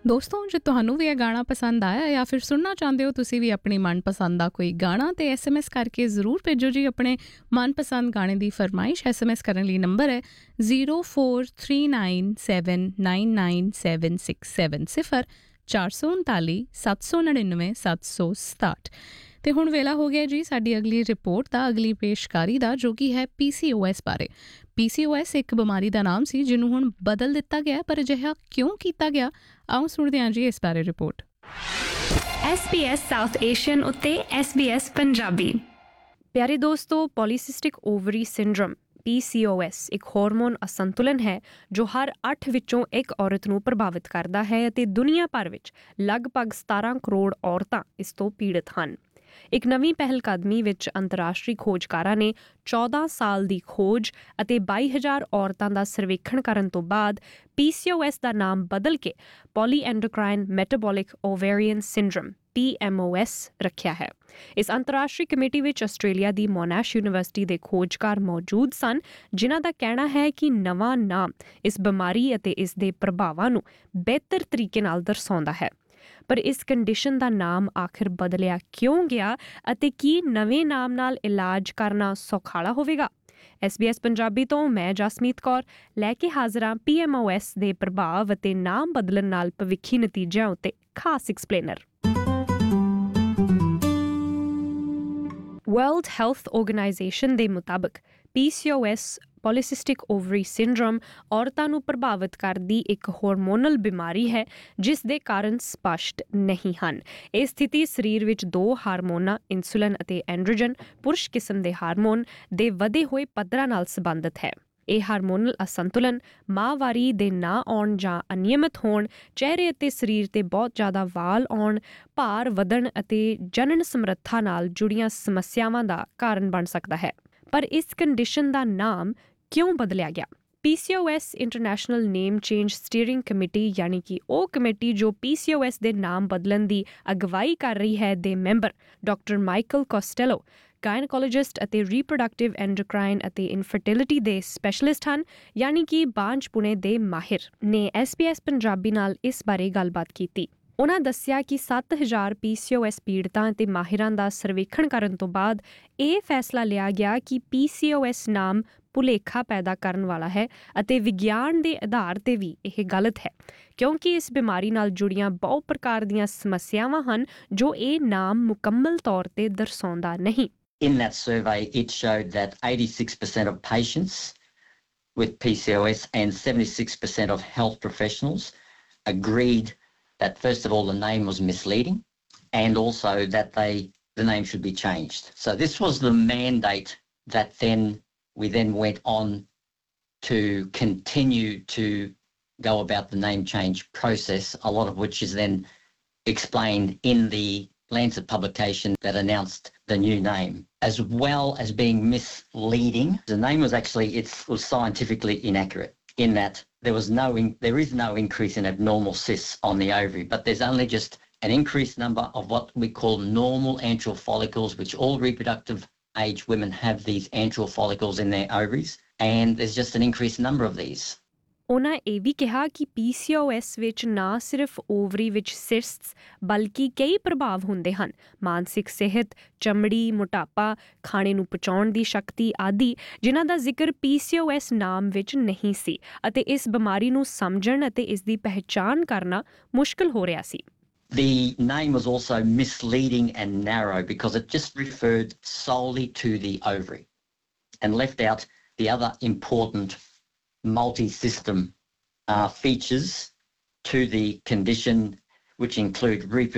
ਦੋਸਤੋ ਜੇ ਤੁਹਾਨੂੰ ਵੀ ਇਹ ਗਾਣਾ ਪਸੰਦ ਆਇਆ ਜਾਂ ਫਿਰ ਸੁਣਨਾ ਚਾਹੁੰਦੇ ਹੋ ਤੁਸੀਂ ਵੀ ਆਪਣੀ ਮਨਪਸੰਦ ਦਾ ਕੋਈ ਗਾਣਾ ਤੇ ਐਸਐਮਐਸ ਕਰਕੇ ਜ਼ਰੂਰ ਭੇਜੋ ਜੀ ਆਪਣੇ ਮਨਪਸੰਦ ਗਾਣੇ ਦੀ ਫਰਮਾਇਸ਼। ਐਸਐਮਐਸ ਕਰਨ ਲਈ ਨੰਬਰ ਹੈ 0439799767 439 ਤੇ ਹੁਣ ਵੇਲਾ ਹੋ ਗਿਆ ਜੀ ਸਾਡੀ ਅਗਲੀ ਰਿਪੋਰਟ ਦਾ, ਅਗਲੀ ਪੇਸ਼ਕਾਰੀ ਦਾ, ਜੋ ਕਿ ਹੈ PCOS ਬਾਰੇ। PCOS ਇੱਕ ਬਿਮਾਰੀ ਦਾ ਨਾਮ ਸੀ ਜਿਹਨੂੰ ਹੁਣ ਬਦਲ ਦਿੱਤਾ ਗਿਆ, ਪਰ ਅਜਿਹਾ ਕਿਉਂ ਕੀਤਾ ਗਿਆ, ਆਓ ਸੁਣਦੇ ਹਾਂ ਜੀ ਇਸ ਬਾਰੇ ਰਿਪੋਰਟ। SBS ਸਾਊਥ ਏਸ਼ੀਅਨ ਉੱਤੇ SBS ਪੰਜਾਬੀ। ਪਿਆਰੇ ਦੋਸਤੋ, ਪੋਲੀਸਿਸਟਿਕ ਓਵਰੀ ਸਿੰਡਰੋਮ PCOS ਇੱਕ ਹਾਰਮੋਨ ਅਸੰਤੁਲਨ ਹੈ ਜੋ ਹਰ 8 ਵਿੱਚੋਂ ਇੱਕ ਔਰਤ ਨੂੰ ਪ੍ਰਭਾਵਿਤ ਕਰਦਾ ਹੈ ਅਤੇ ਦੁਨੀਆ ਭਰ ਵਿੱਚ ਲਗਭਗ 17 ਕਰੋੜ ਔਰਤਾਂ ਇਸ ਤੋਂ ਪੀੜਤ ਹਨ। ਇੱਕ ਨਵੀਂ ਪਹਿਲਕਦਮੀ ਵਿੱਚ ਅੰਤਰਰਾਸ਼ਟਰੀ ਖੋਜਕਾਰਾਂ ਨੇ 14 ਸਾਲ ਦੀ ਖੋਜ ਅਤੇ 22,000 ਔਰਤਾਂ ਦਾ ਸਰਵੇਖਣ ਕਰਨ ਤੋਂ ਬਾਅਦ PCOS ਦਾ ਨਾਮ ਬਦਲ ਕੇ ਪੋਲੀਐਂਡੋਕਰਾਈਨ ਮੈਟਾਬੋਲਿਕ ਓਵੇਰੀਅਨ ਸਿੰਡਰੋਮ PMOS ਰੱਖਿਆ ਹੈ। ਇਸ ਅੰਤਰਰਾਸ਼ਟਰੀ ਕਮੇਟੀ ਵਿੱਚ ਆਸਟ੍ਰੇਲੀਆ ਦੀ ਮੋਨੈਸ਼ ਯੂਨੀਵਰਸਿਟੀ ਦੇ ਖੋਜਕਾਰ ਮੌਜੂਦ ਸਨ, ਜਿਨ੍ਹਾਂ ਦਾ ਕਹਿਣਾ ਹੈ ਕਿ ਨਵਾਂ ਨਾਮ ਇਸ ਬਿਮਾਰੀ ਅਤੇ ਇਸ ਦੇ ਪ੍ਰਭਾਵਾਂ ਨੂੰ ਬਿਹਤਰ ਤਰੀਕੇ ਨਾਲ ਦਰਸਾਉਂਦਾ ਹੈ। ਪਰ ਇਸ ਕੰਡੀਸ਼ਨ ਦਾ ਨਾਮ ਆਖਿਰ ਬਦਲਿਆ ਕਿਉਂ ਗਿਆ ਅਤੇ ਕੀ ਨਵੇਂ ਨਾਮ ਨਾਲ ਇਲਾਜ ਕਰਨਾ ਸੌਖਾਲਾ ਹੋਵੇਗਾ? SBS ਪੰਜਾਬੀ ਤੋਂ ਮੈਂ ਜਸਮੀਤ ਕੌਰ ਲੈ ਕੇ ਹਾਜ਼ਰ ਹਾਂ PMOS ਦੇ ਪ੍ਰਭਾਵ ਅਤੇ ਨਾਮ ਬਦਲਣ ਨਾਲ ਭਵਿੱਖੀ ਨਤੀਜਿਆਂ ਉੱਤੇ ਖਾਸ ਐਕਸਪਲੇਨਰ। ਵਰਲਡ ਹੈਲਥ ਆਰਗੇਨਾਈਜੇਸ਼ਨ ਦੇ ਮੁਤਾਬਕ PCOS ਪੋਲੀਸਿਸਟਿਕ ਓਵਰੀ ਸਿੰਡਰੋਮ ਔਰਤਾਂ ਨੂੰ ਪ੍ਰਭਾਵਿਤ ਕਰਦੀ ਇੱਕ ਹਾਰਮੋਨਲ ਬਿਮਾਰੀ ਹੈ ਜਿਸ ਦੇ ਕਾਰਨ ਸਪਸ਼ਟ ਨਹੀਂ ਹਨ। ਇਹ ਸਥਿਤੀ ਸਰੀਰ ਵਿੱਚ ਦੋ ਹਾਰਮੋਨਾਂ ਇਨਸੂਲਿਨ ਅਤੇ ਐਂਡਰੋਜਨ ਪੁਰਸ਼ ਕਿਸਮ ਦੇ ਹਾਰਮੋਨ ਦੇ ਵਧੇ ਹੋਏ ਪੱਧਰਾਂ ਨਾਲ ਸੰਬੰਧਿਤ ਹੈ। ਇਹ ਹਾਰਮੋਨਲ ਅਸੰਤੁਲਨ ਮਾਹਵਾਰੀ ਦੇ ਨਾ ਆਉਣ ਜਾਂ ਅਨਿਯਮਿਤ ਹੋਣ, ਚਿਹਰੇ ਅਤੇ ਸਰੀਰ ਤੇ ਬਹੁਤ ਜ਼ਿਆਦਾ ਵਾਲ ਆਉਣ, ਭਾਰ ਵਧਣ ਅਤੇ ਜਣਨ ਸਮਰੱਥਾ ਨਾਲ ਜੁੜੀਆਂ ਸਮੱਸਿਆਵਾਂ ਦਾ ਕਾਰਨ ਬਣ ਸਕਦਾ ਹੈ। ਪਰ ਇਸ ਕੰਡੀਸ਼ਨ ਦਾ ਨਾਮ ਕਿਉਂ ਬਦਲਿਆ ਗਿਆ? PCOS ਇੰਟਰਨੈਸ਼ਨਲ ਨੇਮ ਚੇਂਜ ਸਟੀਅਰਿੰਗ ਕਮੇਟੀ, ਯਾਨੀ ਕਿ ਉਹ ਕਮੇਟੀ ਜੋ PCOS ਦੇ ਨਾਮ ਬਦਲਣ ਦੀ ਅਗਵਾਈ ਕਰ ਰਹੀ ਹੈ, ਦੇ ਮੈਂਬਰ ਡਾਕਟਰ ਮਾਈਕਲ ਕੋਸਟੈਲੋ ਗਾਇਨਕੋਲੋਜਿਸਟ ਅਤੇ ਰੀਪਰੋਡਕਟਿਵ ਐਂਡੋਕਰਾਈਨ ਅਤੇ ਇਨਫਰਟਿਲਿਟੀ ਦੇ ਸਪੈਸ਼ਲਿਸਟ ਹਨ, ਯਾਨੀ ਕਿ ਬਾਂਝਪੁਣੇ ਦੇ ਮਾਹਿਰ ਨੇ SBS ਪੰਜਾਬੀ ਨਾਲ ਇਸ ਬਾਰੇ ਗੱਲਬਾਤ ਕੀਤੀ। ਉਨ੍ਹਾਂ ਦੱਸਿਆ ਕਿ 7,000 PCOS ਪੀੜਤਾਂ ਅਤੇ ਮਾਹਿਰਾਂ ਦਾ ਸਰਵੇਖਣ ਕਰਨ ਤੋਂ ਬਾਅਦ ਇਹ ਫੈਸਲਾ ਲਿਆ ਗਿਆ ਕਿ PCOS ਨਾਮ ਭੁਲੇਖਾ ਪੈਦਾ ਕਰਨ ਵਾਲਾ ਹੈ ਅਤੇ ਵਿਗਿਆਨ ਦੇ ਆਧਾਰ ਤੇ ਵੀ ਇਹ ਗਲਤ ਹੈ, ਕਿਉਂਕਿ ਇਸ ਬਿਮਾਰੀ ਨਾਲ ਜੁੜੀਆਂ ਬਹੁਤ ਪ੍ਰਕਾਰ ਦੀਆਂ ਸਮੱਸਿਆਵਾਂ ਹਨ ਜੋ ਇਹ ਨਾਮ ਮੁਕੰਮਲ ਤੌਰ ਤੇ ਦਰਸਾਉਂਦਾ ਨਹੀਂ। In that survey, it showed that 86% of patients with PCOS and 76% of health professionals agreed that, first of all, the name was misleading and also that the name should be changed. So this was the mandate that we then went on to continue to go about the name change process, a lot of which is then explained in the Lancet publication that announced the new name. As well as being misleading, the name was was scientifically inaccurate in that there is no increase in abnormal cysts on the ovary, but there's only just an increased number of what we call normal antral follicles, which all reproductive age women have these antral follicles in their ovaries, and there's just an increased number of these. ਉਨ੍ਹਾਂ ਇਹ ਵੀ ਕਿਹਾ ਕਿ PCOS ਵਿੱਚ ਨਾ ਸਿਰਫ ovary ਵਿੱਚ ਸਿਸਟਸ ਬਲਕਿ ਕਈ ਪ੍ਰਭਾਵ ਹੁੰਦੇ ਹਨ, ਮਾਨਸਿਕ ਸਿਹਤ, ਚਮੜੀ, ਮੋਟਾਪਾ, ਖਾਣੇ ਨੂੰ ਪਚਾਉਣ ਦੀ ਸ਼ਕਤੀ ਆਦਿ, ਜਿਨ੍ਹਾਂ ਦਾ ਜ਼ਿਕਰ PCOS ਨਾਮ ਵਿੱਚ ਨਹੀਂ ਸੀ ਅਤੇ ਇਸ ਬਿਮਾਰੀ ਨੂੰ ਸਮਝਣ ਅਤੇ ਇਸ ਦੀ ਪਹਿਚਾਣ ਕਰਨਾ ਮੁਸ਼ਕਲ ਹੋ ਰਿਹਾ ਸੀ। The name was also misleading and narrow because it just referred solely to the ovary and left out the other important multi-system features to the condition, which include reproductive